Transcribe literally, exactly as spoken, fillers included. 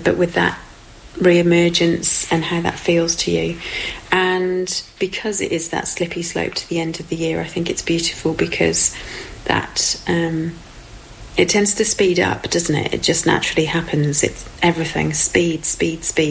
but with that re-emergence and how that feels to you. And because it is that slippy slope to the end of the year, I think it's beautiful because that um, it tends to speed up, doesn't it? It just naturally happens. It's everything, speed, speed, speed.